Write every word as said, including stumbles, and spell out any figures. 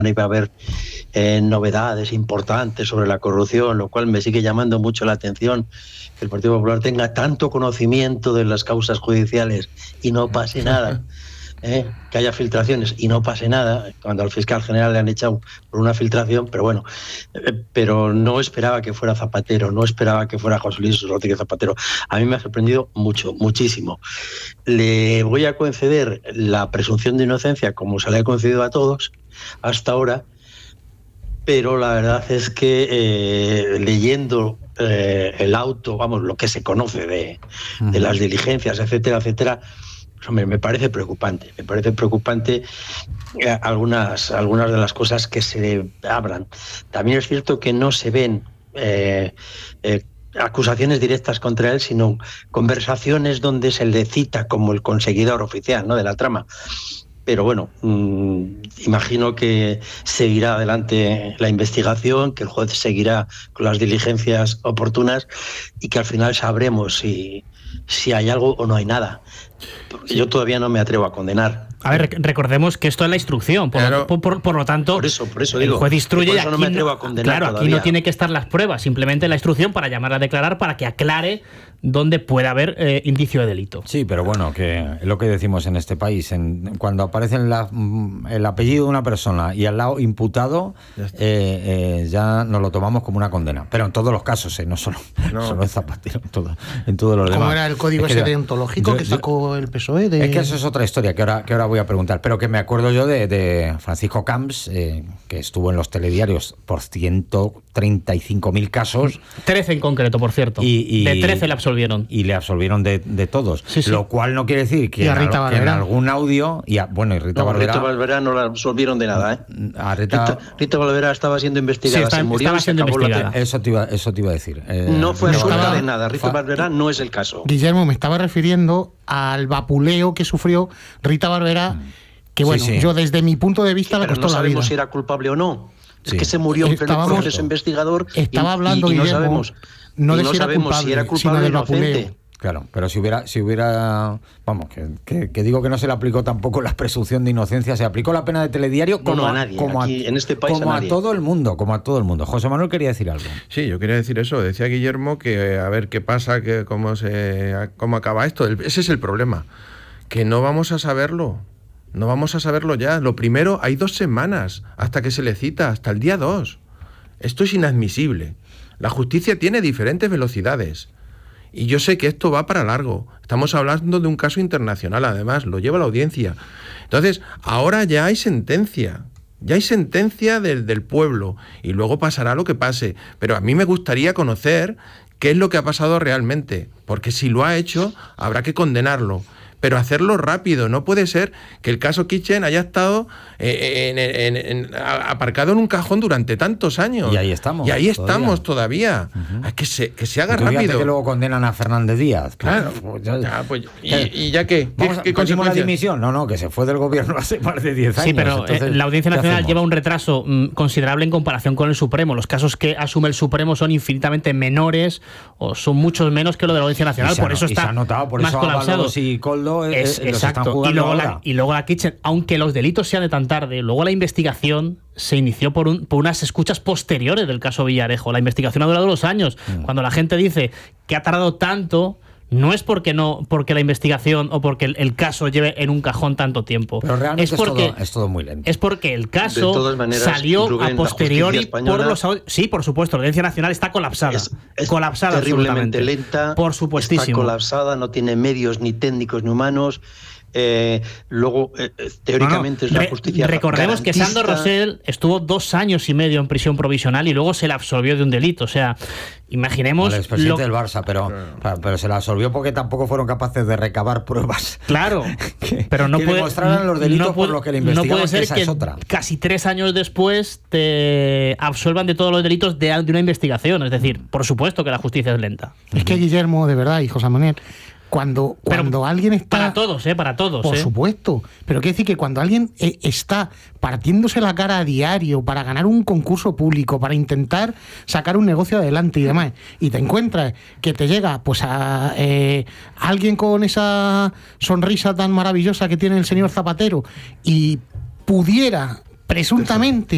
iba a haber eh, novedades importantes sobre la corrupción, lo cual me sigue llamando mucho la atención que el Partido Popular tenga tanto conocimiento de las causas judiciales y no pase nada. ¿Eh? Que haya filtraciones y no pase nada, cuando al fiscal general le han echado por una filtración, pero bueno, eh, pero no esperaba que fuera Zapatero, no esperaba que fuera José Luis Rodríguez Zapatero. A mí me ha sorprendido mucho, muchísimo. Le voy a conceder la presunción de inocencia como se le ha concedido a todos hasta ahora, pero la verdad es que eh, leyendo eh, el auto, vamos, lo que se conoce de, de las diligencias, etcétera, etcétera, hombre, me parece preocupante, me parece preocupante eh, algunas, algunas de las cosas que se hablan. También es cierto que no se ven eh, eh, acusaciones directas contra él, sino conversaciones donde se le cita como el conseguidor oficial, ¿no?, de la trama. Pero bueno, mmm, imagino que seguirá adelante la investigación, que el juez seguirá con las diligencias oportunas y que al final sabremos si, si hay algo o no hay nada. Porque yo todavía no me atrevo a condenar. A ver, recordemos que esto es la instrucción, por, claro. lo, por, por, por lo tanto, por eso, por eso el digo, juez instruye por y eso aquí no me atrevo a condenar. Claro, todavía. aquí no tiene que estar las pruebas, simplemente la instrucción para llamar a declarar, para que aclare dónde puede haber eh, indicio de delito. Sí, pero bueno, que es lo que decimos en este país, en, cuando aparece la, el apellido de una persona y al lado imputado, ya, eh, eh, ya nos lo tomamos como una condena. Pero en todos los casos, eh, no solo, no. solo en Zapatero, en, todo, en todos los demás. ¿Cómo era el código es ese que, deontológico yo, que sacó el P S O E? De... Es que eso es otra historia que ahora, que ahora voy a preguntar, pero que me acuerdo yo de, de Francisco Camps, eh, que estuvo en los telediarios por ciento treinta y cinco mil casos. trece en concreto, por cierto. Y, y, de trece le absolvieron. Y le absolvieron de, de todos. Sí, sí. Lo cual no quiere decir que, en, al, que en algún audio... Y a, bueno, y Rita no, Barberá... Rita Barberá no la absolvieron de nada, ¿eh? A Rita... Rita, Rita Barberá estaba siendo investigada, sí, está, se murió estaba y siendo se acabó investigada. La eso, te iba, eso te iba a decir. Eh, no fue absuelta estaba... de nada. Rita Fa... Barberá no es el caso. Guillermo, me estaba refiriendo al vapuleo que sufrió Rita Barberá, que bueno, sí, sí. yo desde mi punto de vista sí, le costó no la vida. sabemos si era culpable o no. Sí. Es que se murió en pleno Estábamos, proceso investigador estaba y, hablando, y, y no Guillermo, sabemos, no, y no si era sabemos culpable, si era culpable o inocente. Claro, pero si hubiera, si hubiera, vamos, que, que, que digo que no se le aplicó tampoco la presunción de inocencia, se aplicó la pena de telediario como, no, a, nadie, como, aquí, a, en este país como a, a todo el mundo, como a todo el mundo. José Manuel quería decir algo. Sí, yo quería decir eso. Decía Guillermo que a ver qué pasa, que cómo se, cómo acaba esto. Ese es el problema, que no vamos a saberlo. No vamos a saberlo ya. Lo primero, hay dos semanas hasta que se le cita, hasta el día dos. Esto es inadmisible. La justicia tiene diferentes velocidades. Y yo sé que esto va para largo. Estamos hablando de un caso internacional, además, lo lleva la audiencia. Entonces, ahora ya hay sentencia. Ya hay sentencia del, del pueblo. Y luego pasará lo que pase. Pero a mí me gustaría conocer qué es lo que ha pasado realmente. Porque si lo ha hecho, habrá que condenarlo. Pero hacerlo rápido. No puede ser que el caso Kitchen haya estado eh, en, en, en, aparcado en un cajón durante tantos años. Y ahí estamos. Y ahí estamos todavía. Uh-huh. Es que se, que se haga Porque rápido. que luego condenan a Fernández Díaz. Claro. Pues ya, ya, pues, y, ¿Y ya qué? Vamos, ¿Qué, qué conseguimos la dimisión? No, no, que se fue del gobierno hace más de diez años. Sí, pero Entonces, eh, la Audiencia Nacional lleva un retraso mmm, considerable en comparación con el Supremo. Los casos que asume el Supremo son infinitamente menores o son muchos menos que lo de la Audiencia Nacional. Se por ha, eso está se ha notado, por más eso colapsado. Y Coldo eh, es, eh, exacto. Y luego, la, y luego la Kitchen, aunque los delitos sean de tan tarde, luego la investigación se inició por, un, por unas escuchas posteriores del caso Villarejo. La investigación ha durado dos años. Mm. Cuando la gente dice que ha tardado tanto, no es porque no porque la investigación o porque el, el caso lleve en un cajón tanto tiempo. Pero realmente es, porque, es, todo, es todo muy lento. Es porque el caso maneras, salió Rubén, a posteriori por los... Sí, por supuesto, la Audiencia Nacional está colapsada. Es, es colapsada terriblemente lenta. Por supuestísimo. Está colapsada, no tiene medios ni técnicos ni humanos. Eh, luego, eh, teóricamente no, no. es la justicia. Re recordemos garantista. Que Sandro Rosell estuvo dos años y medio en prisión provisional y luego se le absolvió de un delito. O sea, imaginemos. El expresidente lo... del Barça, pero, claro. pero se le absolvió porque tampoco fueron capaces de recabar pruebas. Claro, que, pero no que puede. demostraran los delitos no puede, por lo que le investigaban. No puede ser esa que es otra. Casi tres años después te absuelvan de todos los delitos de, de una investigación. Es decir, por supuesto que la justicia es lenta. Es que Guillermo, de verdad, y José Manuel. Cuando, cuando pero alguien está... Para todos, ¿eh? Para todos. Por ¿eh? supuesto. Pero quiere decir que cuando alguien eh, está partiéndose la cara a diario para ganar un concurso público, para intentar sacar un negocio adelante y demás, y te encuentras que te llega pues a eh, alguien con esa sonrisa tan maravillosa que tiene el señor Zapatero y pudiera presuntamente